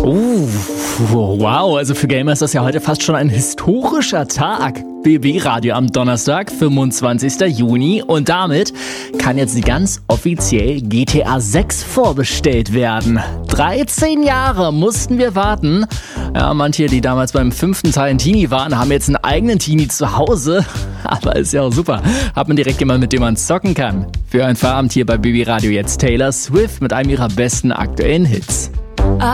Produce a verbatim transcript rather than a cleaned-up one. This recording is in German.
Uh, wow, also für Gamer ist das ja heute fast schon ein historischer Tag. B B Radio am Donnerstag, fünfundzwanzigster Juni, und damit kann jetzt ganz offiziell G T A sechs vorbestellt werden. dreizehn Jahre mussten wir warten. Ja, manche, die damals beim fünften Teil ein Teenie waren, haben jetzt einen eigenen Teenie zu Hause. Aber ist ja auch super. Hat man direkt jemanden, mit dem man zocken kann. Für ein Feierabend hier bei B B Radio jetzt Taylor Swift mit einem ihrer besten aktuellen Hits.